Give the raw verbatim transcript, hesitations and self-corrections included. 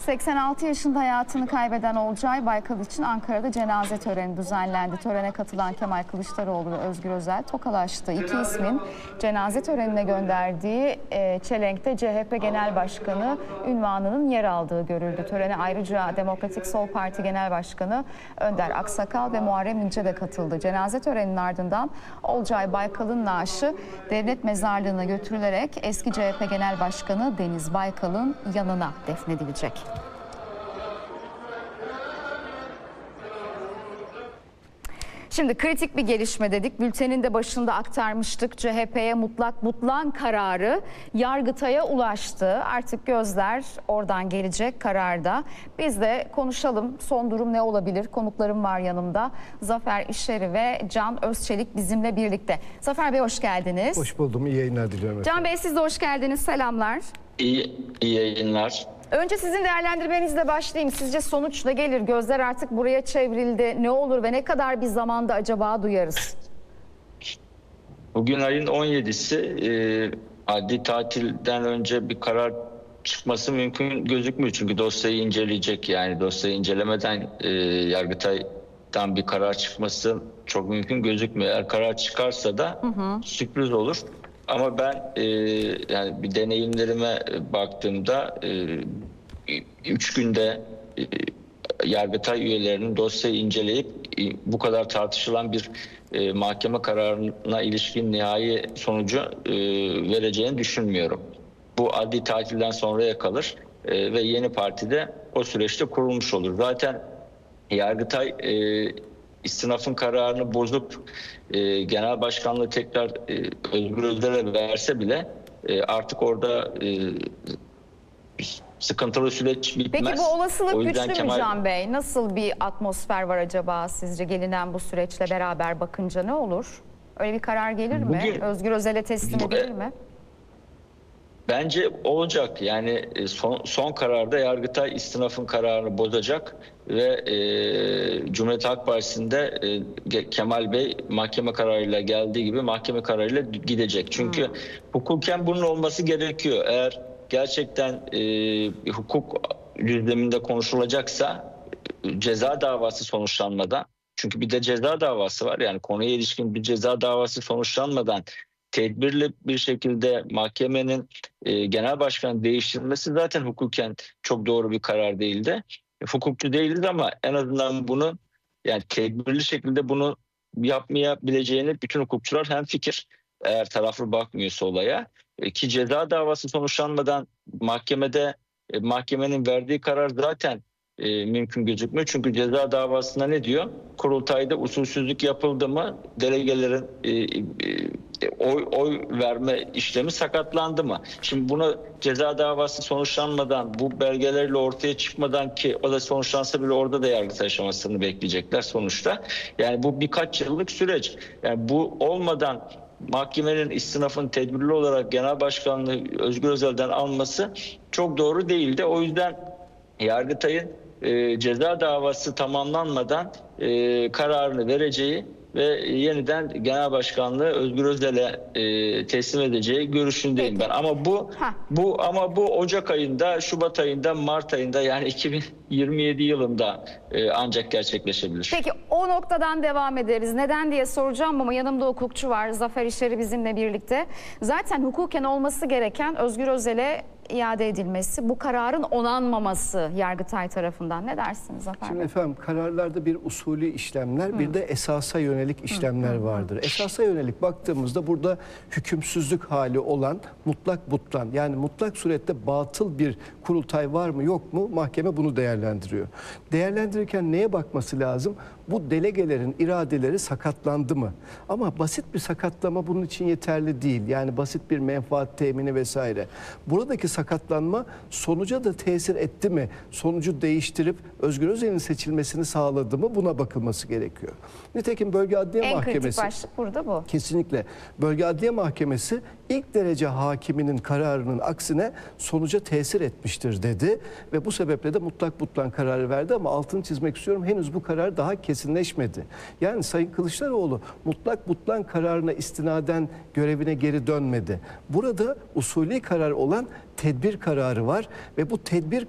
seksen altı yaşında hayatını kaybeden Olcay Baykal için Ankara'da cenaze töreni düzenlendi. Törene katılan Kemal Kılıçdaroğlu ve Özgür Özel tokalaştı. İki ismin cenaze törenine gönderdiği e, çelenkte C H P Genel Başkanı unvanının yer aldığı görüldü. Törene ayrıca Demokratik Sol Parti Genel Başkanı Önder Aksakal ve Muharrem İnce de katıldı. Cenaze töreninin ardından Olcay Baykal'ın naaşı devlet mezarlığına götürülerek eski C H P Genel Başkanı Deniz Baykal'ın yanına defnedilecek. Şimdi kritik bir gelişme dedik. Bültenin de başında aktarmıştık. C H P'ye mutlak butlan kararı Yargıtay'a ulaştı. Artık gözler oradan gelecek kararda. Biz de konuşalım. Son durum ne olabilir? Konuklarım var yanımda. Zafer İşleri ve Can Özçelik bizimle birlikte. Zafer Bey hoş geldiniz. Hoş buldum. İyi yayınlar diliyorum. Can Bey siz de hoş geldiniz. Selamlar. İyi, iyi yayınlar. Önce sizin değerlendirmenizle başlayayım. Sizce sonuç ne gelir? Gözler artık buraya çevrildi. Ne olur ve ne kadar bir zamanda acaba duyarız? Bugün ayın on yedisi e, adli tatilden önce bir karar çıkması mümkün gözükmüyor. Çünkü dosyayı inceleyecek, yani dosyayı incelemeden e, Yargıtay'dan bir karar çıkması çok mümkün gözükmüyor. Eğer karar çıkarsa da hı hı. sürpriz olur. Ama ben e, yani bir deneyimlerime baktığımda e, üç günde e, Yargıtay üyelerinin dosyayı inceleyip e, bu kadar tartışılan bir e, mahkeme kararına ilişkin nihai sonucu e, vereceğini düşünmüyorum. Bu adli tatilden sonraya kalır e, ve yeni partide o süreçte kurulmuş olur. Zaten Yargıtay e, istinafın kararını bozup e, genel başkanlığı tekrar e, Özgür Özel'e verse bile e, artık orada e, sıkıntılı süreç bitmez. Peki bu olasılık O yüzden güçlü Kemal... mü Can Bey? Nasıl bir atmosfer var acaba sizce gelinen bu süreçle beraber bakınca ne olur? Öyle bir karar gelir mi? Bugün... Özgür Özel'e teslim Bu... edilir mi? Bence olacak. Yani son, son kararda Yargıtay istinafın kararını bozacak ve e, Cumhuriyet Halk Partisi'nde e, Kemal Bey mahkeme kararıyla geldiği gibi mahkeme kararıyla gidecek. Çünkü hmm. hukuken bunun olması gerekiyor. Eğer gerçekten e, hukuk düzleminde konuşulacaksa ceza davası sonuçlanmadan, çünkü bir de ceza davası var, yani konuya ilişkin bir ceza davası sonuçlanmadan tedbirli bir şekilde mahkemenin e, genel başkanı değiştirilmesi zaten hukuken çok doğru bir karar değildi. E, hukukçu değiliz ama en azından bunu, yani tedbirli şekilde bunu yapmayabileceğini bütün hukukçular hemfikir, eğer taraflı bakmıyorsa olaya. E, ki ceza davası sonuçlanmadan mahkemede e, mahkemenin verdiği karar zaten e, mümkün gözükmüyor. Çünkü ceza davasında ne diyor? Kurultayda usulsüzlük yapıldı mı? Delegelerin e, e, Oy, oy verme işlemi sakatlandı mı? Şimdi bunu ceza davası sonuçlanmadan, bu belgelerle ortaya çıkmadan, ki o da sonuçlansa bile orada da Yargıtay aşamasını bekleyecekler sonuçta. Yani bu birkaç yıllık süreç. Yani bu olmadan mahkemenin istinafın tedbirli olarak genel başkanlığı Özgür Özel'den alması çok doğru değildi. O yüzden Yargıtay'ın e, ceza davası tamamlanmadan e, kararını vereceği ve yeniden genel başkanlığı Özgür Özel'e e, teslim edeceği görüşündeyim ben. Ama bu ha. bu ama bu Ocak ayında, Şubat ayında, Mart ayında, yani iki bin yirmi yedi yılında e, ancak gerçekleşebilir. Peki o noktadan devam ederiz. Neden diye soracağım ama yanımda hukukçu var. Zafer İşleri bizimle birlikte. Zaten hukuken olması gereken Özgür Özel'e iade edilmesi, bu kararın onanmaması Yargıtay tarafından. Ne dersiniz Zafer? Şimdi efendim, kararlarda bir usulü işlemler, Hı. bir de esasa yönelik işlemler Hı. vardır. Esasa yönelik baktığımızda burada hükümsüzlük hali olan mutlak butlan, yani mutlak surette batıl bir kurultay var mı yok mu, mahkeme bunu değerlendiriyor. Değerlendirirken neye bakması lazım? Bu delegelerin iradeleri sakatlandı mı? Ama basit bir sakatlama bunun için yeterli değil. Yani basit bir menfaat temini vesaire. Buradaki sakatlanma sonuca da tesir etti mi? Sonucu değiştirip Özgür Özel'in seçilmesini sağladı mı? Buna bakılması gerekiyor. Nitekim Bölge Adliye en Mahkemesi... En kritik başlık burada bu. Kesinlikle. Bölge Adliye Mahkemesi ilk derece hakiminin kararının aksine sonuca tesir etmiştir dedi. Ve bu sebeple de mutlak butlan kararı verdi, ama altını çizmek istiyorum, henüz bu karar daha kesinleşmedi. Yani Sayın Kılıçdaroğlu mutlak butlan kararına istinaden görevine geri dönmedi. Burada usulü karar olan tedbir kararı var ve bu tedbir